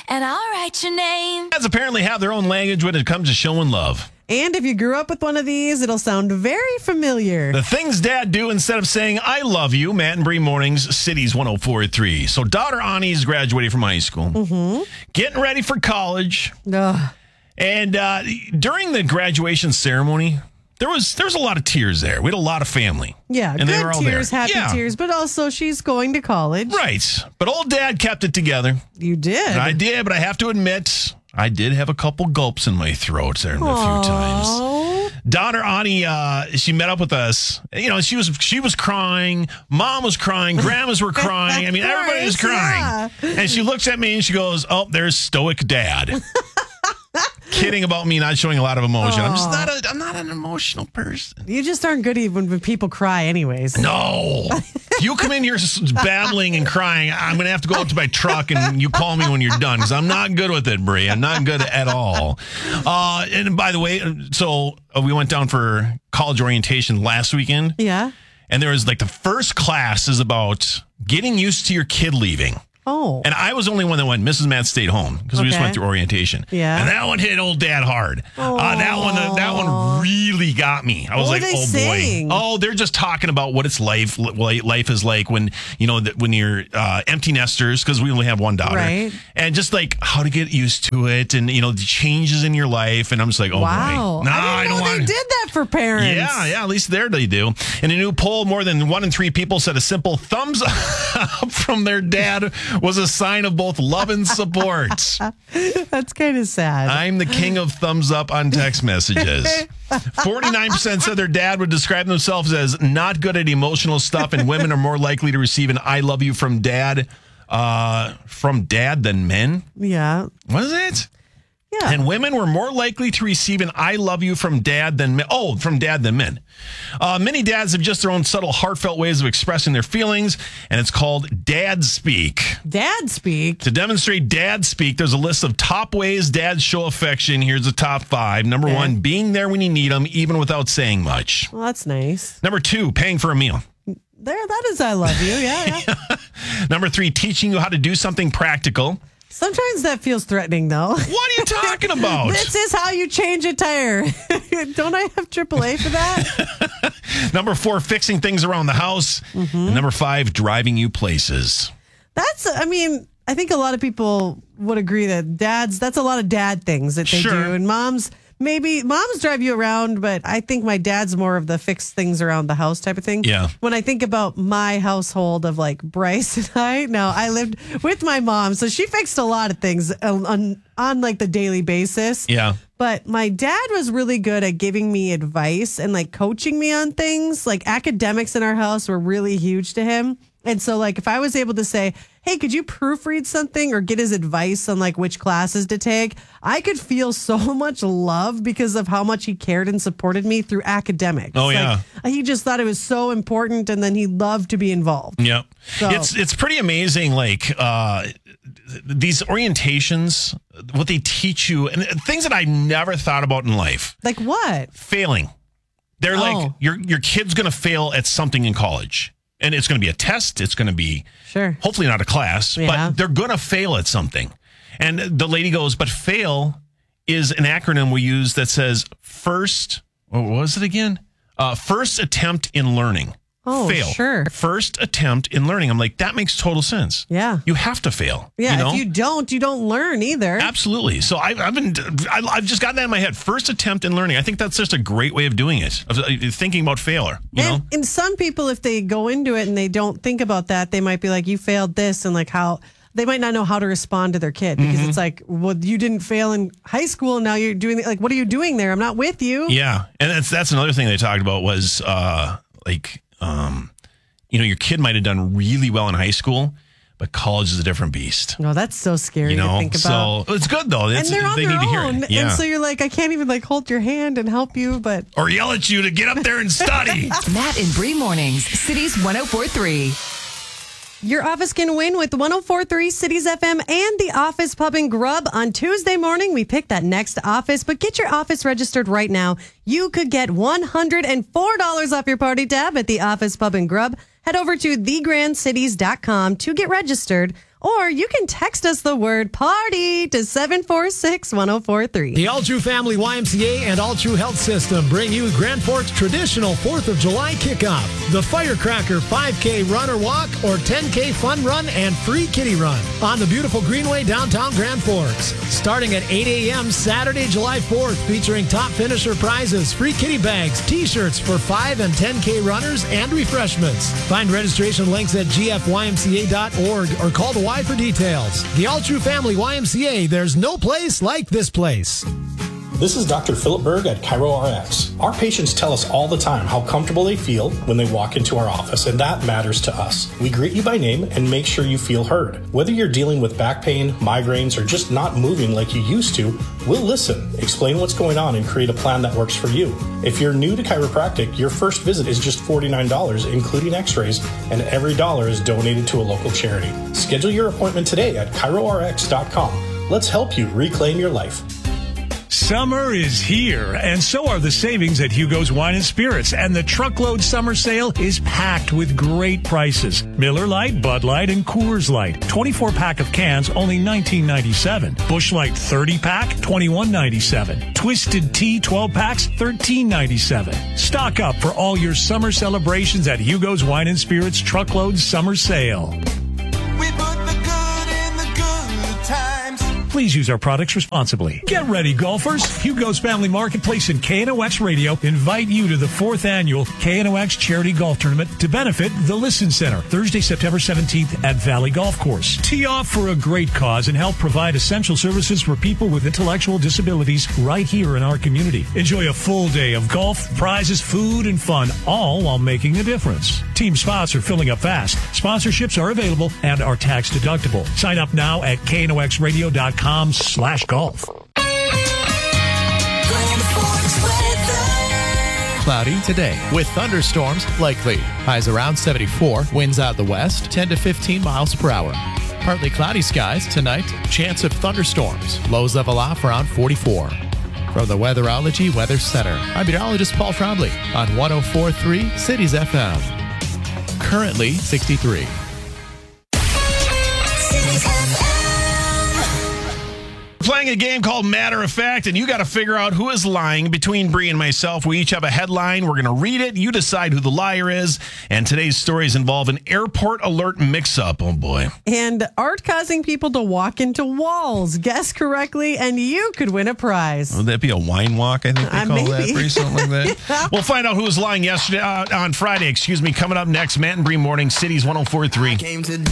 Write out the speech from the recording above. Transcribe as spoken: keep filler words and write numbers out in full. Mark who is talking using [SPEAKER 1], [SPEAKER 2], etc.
[SPEAKER 1] and I'll write your name.
[SPEAKER 2] Dads apparently have their own language when it comes to showing love.
[SPEAKER 3] And if you grew up with one of these, it'll sound very familiar.
[SPEAKER 2] The things dad do instead of saying, I love you, Matt and Bree Mornings, Cities one oh four point three. So daughter Ani's graduating from high school, mm-hmm. getting ready for college.
[SPEAKER 3] Ugh.
[SPEAKER 2] And uh, during the graduation ceremony, there was there was a lot of tears there. We had a lot of family.
[SPEAKER 3] Yeah,
[SPEAKER 2] and
[SPEAKER 3] good
[SPEAKER 2] they were all
[SPEAKER 3] tears,
[SPEAKER 2] there.
[SPEAKER 3] happy
[SPEAKER 2] yeah.
[SPEAKER 3] tears, but also she's going to college.
[SPEAKER 2] Right. But old dad kept it together.
[SPEAKER 3] You did.
[SPEAKER 2] And I did, but I have to admit, I did have a couple gulps in my throat there a few times. Daughter Ani, uh, she met up with us. You know, she was she was crying. Mom was crying. Grandmas were crying. I mean,
[SPEAKER 3] course,
[SPEAKER 2] everybody was crying.
[SPEAKER 3] Yeah.
[SPEAKER 2] And she looks at me and she goes, "Oh, there's stoic dad." Kidding about me not showing a lot of emotion. Aww. I'm just not a, I'm not an emotional person.
[SPEAKER 3] You just aren't good even when people cry anyways.
[SPEAKER 2] No. If you come in here babbling and crying, I'm going to have to go out to my truck and you call me when you're done because I'm not good with it, Brie. I'm not good at all. Uh, and by the way, so uh, we went down for college orientation last weekend.
[SPEAKER 3] Yeah.
[SPEAKER 2] And there was like the first class is about getting used to your kid leaving.
[SPEAKER 3] Oh.
[SPEAKER 2] And I was the only one that went. Missus Matt stayed home because okay. we just went through orientation.
[SPEAKER 3] Yeah.
[SPEAKER 2] And that one hit old dad hard. Uh, that one that one really got me. I was
[SPEAKER 3] what
[SPEAKER 2] like,
[SPEAKER 3] are they
[SPEAKER 2] oh
[SPEAKER 3] saying?
[SPEAKER 2] boy. Oh, they're just talking about what it's life life is like when, you know, when you're uh, empty nesters because we only have one daughter.
[SPEAKER 3] Right.
[SPEAKER 2] And just like how to get used to it and, you know, the changes in your life. And I'm just like, oh
[SPEAKER 3] wow.
[SPEAKER 2] boy. Nah,
[SPEAKER 3] I,
[SPEAKER 2] I
[SPEAKER 3] didn't
[SPEAKER 2] don't
[SPEAKER 3] know
[SPEAKER 2] want
[SPEAKER 3] they did that for parents.
[SPEAKER 2] Yeah, yeah, at least there they do. In a new poll, more than one in three people said a simple thumbs up from their dad was a sign of both love and support.
[SPEAKER 3] That's kind of sad.
[SPEAKER 2] I'm the king of thumbs up on text messages. forty-nine percent said their dad would describe themselves as not good at emotional stuff, and women are more likely to receive an I love you from dad uh, from dad than men.
[SPEAKER 3] Yeah.
[SPEAKER 2] Was it?
[SPEAKER 3] Yeah.
[SPEAKER 2] And women were more likely to receive an I love you from dad than men. Oh, from dad than men. Uh, many dads have just their own subtle, heartfelt ways of expressing their feelings, and it's called dad speak.
[SPEAKER 3] Dad speak?
[SPEAKER 2] To demonstrate dad speak, there's a list of top ways dads show affection. Here's the top five. Number okay. one, being there when you need them, even without saying much.
[SPEAKER 3] Well, that's nice.
[SPEAKER 2] Number two, paying for a meal.
[SPEAKER 3] There, that is I love you. Yeah, yeah.
[SPEAKER 2] Number three, teaching you how to do something practical.
[SPEAKER 3] Sometimes that feels threatening, though.
[SPEAKER 2] What are you talking about?
[SPEAKER 3] This is how you change a tire. Don't I have triple A for that?
[SPEAKER 2] Number four, fixing things around the house. Mm-hmm. And number five, driving you places.
[SPEAKER 3] That's, I mean, I think a lot of people would agree that dads, that's a lot of dad things that they
[SPEAKER 2] sure.
[SPEAKER 3] do. And moms, maybe moms drive you around, but I think my dad's more of the fix things around the house type of thing.
[SPEAKER 2] Yeah.
[SPEAKER 3] When I think about my household of like Bryce and I, now I lived with my mom, so she fixed a lot of things on, on, on like the daily basis.
[SPEAKER 2] Yeah.
[SPEAKER 3] But my dad was really good at giving me advice and like coaching me on things. Like academics in our house were really huge to him. And so like if I was able to say, hey, could you proofread something or get his advice on like which classes to take? I could feel so much love because of how much he cared and supported me through academics.
[SPEAKER 2] Oh, yeah.
[SPEAKER 3] Like, he just thought it was so important and then he loved to be involved.
[SPEAKER 2] Yep.
[SPEAKER 3] So,
[SPEAKER 2] it's it's pretty amazing. Like uh, these orientations, what they teach you and things that I never thought about in life.
[SPEAKER 3] Like what?
[SPEAKER 2] Failing. They're
[SPEAKER 3] oh.
[SPEAKER 2] like, your your kid's going to fail at something in college. And it's going to be a test. It's going to be
[SPEAKER 3] sure.
[SPEAKER 2] hopefully not a class,
[SPEAKER 3] yeah.
[SPEAKER 2] but they're going to fail at something. And the lady goes, but fail is an acronym we use that says first, what was it again? Uh, first attempt in learning.
[SPEAKER 3] Oh,
[SPEAKER 2] fail.
[SPEAKER 3] Sure.
[SPEAKER 2] First attempt in learning. I'm like, that makes total sense.
[SPEAKER 3] Yeah.
[SPEAKER 2] You have to fail.
[SPEAKER 3] Yeah.
[SPEAKER 2] You know?
[SPEAKER 3] If you don't, you don't learn either.
[SPEAKER 2] Absolutely. So I've, I've been, I, I've just got that in my head. First attempt in learning. I think that's just a great way of doing it. Of thinking about failure. You
[SPEAKER 3] and,
[SPEAKER 2] know?
[SPEAKER 3] and some people, if they go into it and they don't think about that, they might be like, you failed this, and like how they might not know how to respond to their kid because mm-hmm. it's like, well, you didn't fail in high school. Now you're doing like, what are you doing there? I'm not with you.
[SPEAKER 2] Yeah. And that's, that's another thing they talked about was uh, like, um, you know, your kid might have done really well in high school, but college is a different beast.
[SPEAKER 3] No, that's so scary
[SPEAKER 2] you know?
[SPEAKER 3] to think about.
[SPEAKER 2] So it's good though. It's,
[SPEAKER 3] and they're on
[SPEAKER 2] they
[SPEAKER 3] their
[SPEAKER 2] need
[SPEAKER 3] own.
[SPEAKER 2] to hear it. Yeah.
[SPEAKER 3] And so you're like, I can't even like hold your hand and help you, but
[SPEAKER 2] or yell at you to get up there and study.
[SPEAKER 1] Matt and Bree Mornings, Cities one oh four point three.
[SPEAKER 3] Your office can win with one oh four point three Cities F M and the Office Pub and Grub. On Tuesday morning, we pick that next office, but get your office registered right now. You could get one hundred four dollars off your party tab at the Office Pub and Grub. Head over to the grand cities dot com to get registered. Or you can text us the word party to seven four six, one oh four three.
[SPEAKER 4] The All True Family Y M C A and All True Health System bring you Grand Forks' traditional fourth of July kickoff. The Firecracker five K run or walk or ten K fun run and free kitty run on the beautiful Greenway downtown Grand Forks. Starting at eight a.m. Saturday, July fourth, featuring top finisher prizes, free kitty bags, t-shirts for five and ten K runners, and refreshments. Find registration links at g f y m c a dot org or call the Y for details. The All True Family Y M C A, there's no place like this place.
[SPEAKER 5] This is Doctor Philip Berg at ChiroRx. Our patients tell us all the time how comfortable they feel when they walk into our office, and that matters to us. We greet you by name and make sure you feel heard. Whether you're dealing with back pain, migraines, or just not moving like you used to, we'll listen, explain what's going on, and create a plan that works for you. If you're new to chiropractic, your first visit is just forty-nine dollars, including x-rays, and every dollar is donated to a local charity. Schedule your appointment today at chiro r x dot com. Let's help you reclaim your life.
[SPEAKER 6] Summer is here, and so are the savings at Hugo's Wine and Spirits. And the truckload summer sale is packed with great prices. Miller Lite, Bud Light, and Coors Light. twenty-four pack of cans, only nineteen ninety-seven. Busch Light thirty pack, twenty-one ninety-seven. Twisted Tea twelve packs, thirteen ninety-seven. Stock up for all your summer celebrations at Hugo's Wine and Spirits truckload summer sale.
[SPEAKER 7] We put the good in the good times.
[SPEAKER 6] Please use our products responsibly. Get ready, golfers. Hugo's Family Marketplace and K N O X Radio invite you to the fourth annual K N O X Charity Golf Tournament to benefit the Listen Center, Thursday, September seventeenth at Valley Golf Course. Tee off for a great cause and help provide essential services for people with intellectual disabilities right here in our community. Enjoy a full day of golf, prizes, food, and fun, all while making a difference. Team spots are filling up fast. Sponsorships are available and are tax deductible. Sign up now at k n o x radio dot com slash golf.
[SPEAKER 8] Cloudy today with thunderstorms likely. Highs around seventy-four. Winds out the west ten to fifteen miles per hour. Partly cloudy skies tonight. Chance of thunderstorms. Lows level off around forty-four. From the Weatherology Weather Center, I'm meteorologist Paul Trombley on one oh four point three Cities F M. Currently sixty-three.
[SPEAKER 2] Playing a game called Matter of Fact, and you got to figure out who is lying. Between Bree and myself, we each have a headline. We're going to read it. You decide who the liar is. And today's stories involve an airport alert mix-up. Oh, boy.
[SPEAKER 3] And art causing people to walk into walls. Guess correctly, and you could win a prize.
[SPEAKER 2] Would that be a wine walk, I think they
[SPEAKER 3] Uh,
[SPEAKER 2] call
[SPEAKER 3] maybe.
[SPEAKER 2] that, Bree? Something like that.
[SPEAKER 3] Yeah.
[SPEAKER 2] We'll find out who was lying yesterday, uh, on Friday, excuse me. Coming up next, Matt and Bree Morning, Cities one oh four point three.
[SPEAKER 7] Came to